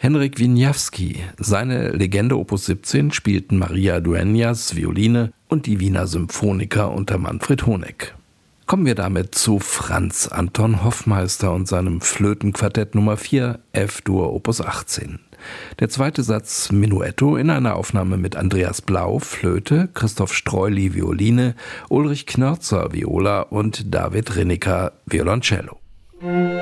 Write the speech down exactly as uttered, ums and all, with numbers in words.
Henryk Wieniawski. Seine Legende Opus siebzehn spielten Maria Dueñas Violine und die Wiener Symphoniker unter Manfred Honeck. Kommen wir damit zu Franz Anton Hoffmeister und seinem Flötenquartett Nummer vier, F-Dur Opus achtzehn. Der zweite Satz Menuetto in einer Aufnahme mit Andreas Blau, Flöte, Christoph Streuli, Violine, Ulrich Knörzer, Viola und David Rinnecker, Violoncello.